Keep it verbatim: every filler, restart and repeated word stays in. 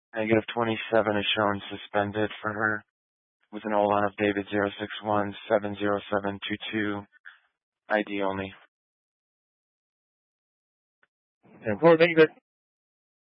Negative twenty-seven is shown suspended for her with an O L A N of David zero six one seven zero seven two two, I D only. ten four, thank you, sir.